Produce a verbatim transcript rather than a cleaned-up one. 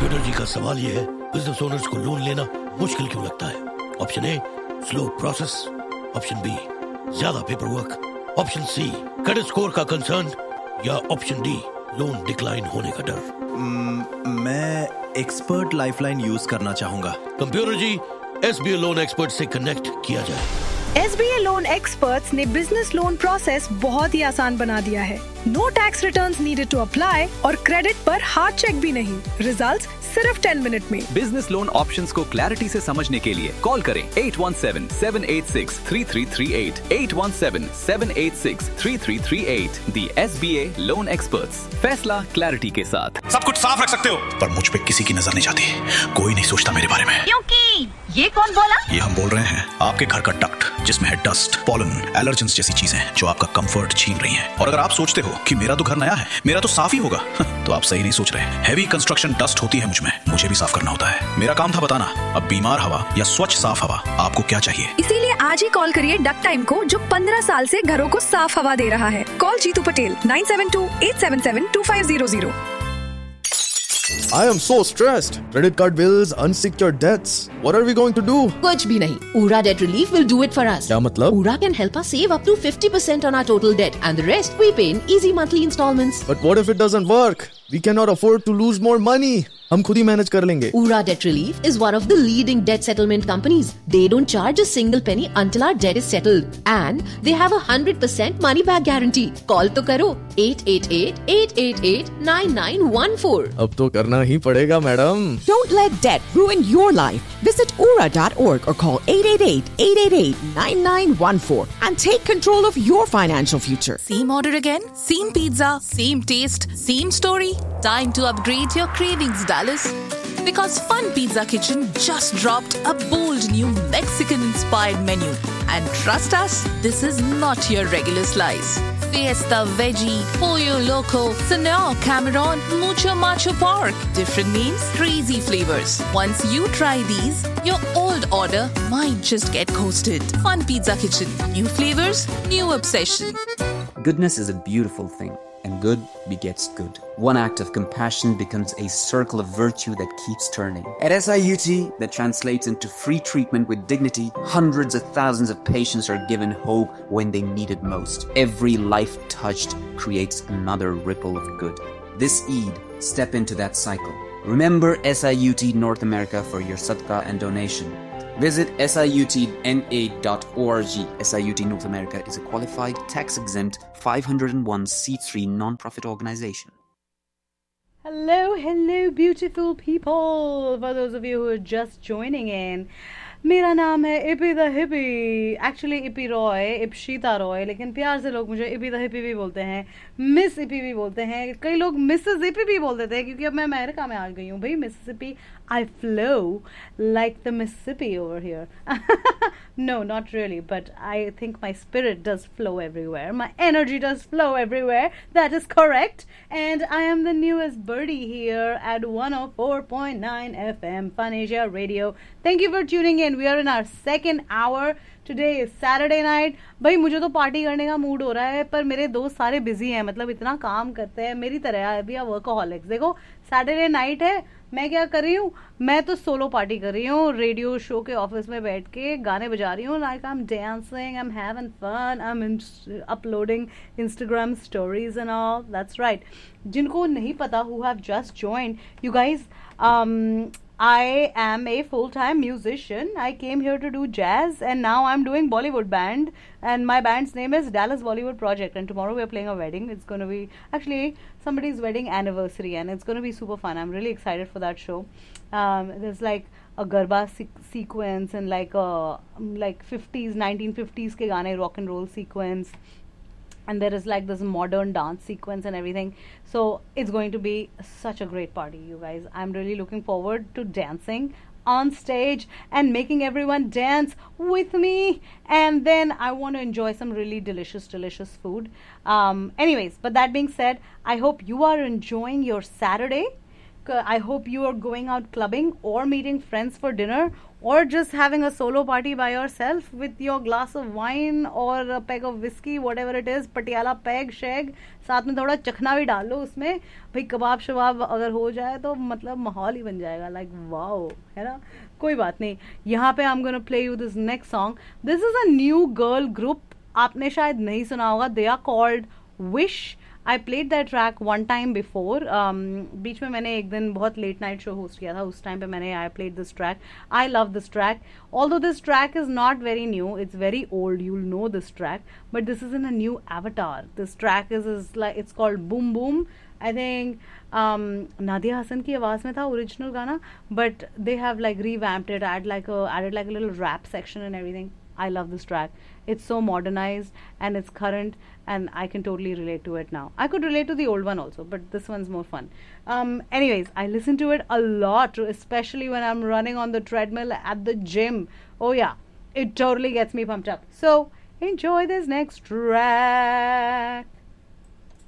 Computer जी का सवाल ये है, बिजनेस ओनर्स को लोन लेना मुश्किल क्यों लगता है? Option A, slow process. Option B, ज्यादा paper work. Option C, credit score का कंसर्न। या ऑप्शन डी, लोन डिक्लाइन होने का डर। mm, मैं एक्सपर्ट लाइफलाइन यूज करना चाहूंगा। कंप्यूटर जी, एसबीए लोन एक्सपर्ट से कनेक्ट किया जाए। एस बी ए लोन एक्सपर्ट्स ने बिजनेस लोन प्रोसेस बहुत ही आसान बना दिया है। No tax returns needed to apply और क्रेडिट पर हार्ड चेक भी नहीं। रिजल्ट्स सिर्फ टेन मिनट में। बिजनेस लोन ऑप्शंस को क्लैरिटी से समझने के लिए कॉल करें eight one seven, seven eight six, three three three eight, eight one seven, seven eight six, three three three eight. दी एस बी ए लोन एक्सपर्ट्स, फैसला clarity के साथ। सब कुछ साफ रख सकते हो, पर मुझ पे किसी की नजर नहीं जाती। कोई नहीं सोचता मेरे बारे में। क्योंकि ये कौन बोला? ये हम बोल रहे हैं आपके घर का डक्ट, जिसमें है डस्ट, पॉलन, एलर्जेंस जैसी चीजें जो आपका कंफर्ट छीन रही हैं। और अगर आप सोचते हो कि मेरा तो घर नया है, मेरा तो साफ ही होगा, तो आप सही नहीं सोच रहे। हैवी कंस्ट्रक्शन डस्ट होती है मुझ में, मुझे भी साफ करना होता है। मेरा काम था बताना, अब बीमार हवा या स्वच्छ साफ हवा आपको क्या चाहिए। इसीलिए आज ही कॉल करिए डक टाइम को, जो पंद्रह साल से घरों को साफ हवा दे रहा है। Call Jitu Patel nine seven to, eight seven seven, to five zero zero. I am so stressed. Credit card bills, unsecured debts. What are we going to do? कुछ भी नहीं. Ura Debt Relief will do it for us. क्या मतलब? Ura can help us save up to fifty percent on our total debt, and the rest we pay in easy monthly installments. But what if it doesn't work? We cannot afford to lose more money. हम खुद ही manage कर लेंगे। Ura Debt Relief is one of the leading debt settlement companies. They don't charge a single penny until our debt is settled, and they have a hundred percent money back guarantee. Call तो करो eight eight eight, eight eight eight, nine nine one four. अब तो करना ही पड़ेगा madam. Don't let debt ruin your life. Visit ura dot org or call eight eight eight, eight eight eight, nine nine one four and take control of your financial future. Same order again? Same pizza? Same taste? Same story? Time to upgrade your cravings, Dallas. Because Fun Pizza Kitchen just dropped a bold new Mexican-inspired menu. And trust us, this is not your regular slice. Fiesta Veggie, Pollo Loco, Senor Cameron, Mucho Macho Pork. Different names, crazy flavors. Once you try these, your old order might just get coasted. Fun Pizza Kitchen. New flavors, new obsession. Goodness is a beautiful thing, and good begets good. One act of compassion becomes a circle of virtue that keeps turning. At S I U T, that translates into free treatment with dignity. Hundreds of thousands of patients are given hope when they need it most. Every life touched creates another ripple of good. This Eid, step into that cycle. Remember S I U T North America for your sadaqah and donation. Visit S I U T N A dot org. S I U T North America is a qualified, tax-exempt, five oh one c three non-profit organization. Hello, hello, beautiful people. For those of you who are just joining in, मेरा नाम है EP the hippie. Actually EP Roy, Ipshita Roy, लेकिन प्यार से लोग मुझे EP the hippie भी बोलते हैं, मिस इपी भी बोलते हैं, कई लोग मिसेस इपी भी बोल देते हैं, क्योंकि अब मैं अमेरिका में आ गई हूँ भाई. Mississippi, I flow like the Mississippi over here. No, not really, but I think my spirit does flow everywhere. My energy does flow everywhere. That is correct. And I am the newest birdie here at one oh four point nine F M, Fun Asia Radio. Thank you for tuning in. We are in our second hour. Today is Saturday night. भाई मुझे तो party करने का mood हो रहा है, पर मेरे दोस्त सारे बिजी हैं, मतलब इतना काम करते हैं मेरी तरह भी वर्कहॉलिक्स. देखो सैटरडे नाइट है, मैं क्या कर रही हूँ, मैं तो सोलो पार्टी कर रही हूँ, रेडियो शो के ऑफिस में बैठ के गाने बजा रही हूँ. Like I am dancing, I am having fun, I am uploading Instagram stories and all. That's right. जिनको नहीं पता, who have just joined, you guys, I am a full-time musician. I came here to do jazz, and now I'm doing Bollywood band, and my band's name is Dallas Bollywood Project, and tomorrow we're playing a wedding. It's going to be actually somebody's wedding anniversary, and it's going to be super fun. I'm really excited for that show. Um, there's like a garba se- sequence and like a like fifties, nineteen fifties ke gaane rock and roll sequence. And there is like this modern dance sequence and everything. So it's going to be such a great party, you guys. I'm really looking forward to dancing on stage and making everyone dance with me. And then I want to enjoy some really delicious, delicious food. Um, anyways, but that being said, I hope you are enjoying your Saturday. uh, I hope you are going out clubbing or meeting friends for dinner or just having a solo party by yourself with your glass of wine or a peg of whiskey, whatever it is, Patiala peg शेग, साथ में थोड़ा चखना भी डाल लो उसमें, भाई कबाब शबाब अगर हो जाए तो मतलब माहौल ही बन जाएगा, like wow, है ना. कोई बात नहीं. यहाँ पे I'm gonna play you this next song. This is a new girl group. आपने शायद नहीं सुना होगा. They are called Wish. I played that track one time before. Um, बीच में मैंने एक दिन बहुत late night show host किया था. उस time पे मैंने I played this track. I love this track. Although this track is not very new, it's very old. You'll know this track, but this is in a new avatar. This track is is like it's called Boom Boom. I think um, Nadia Hassan की आवाज़ में था original गाना, but they have like revamped it, add like a added like a little rap section and everything. I love this track. It's so modernized and it's current and I can totally relate to it now. I could relate to the old one also, but this one's more fun. Um, anyways, I listen to it a lot, especially when I'm running on the treadmill at the gym. Oh yeah, it totally gets me pumped up. So enjoy this next track.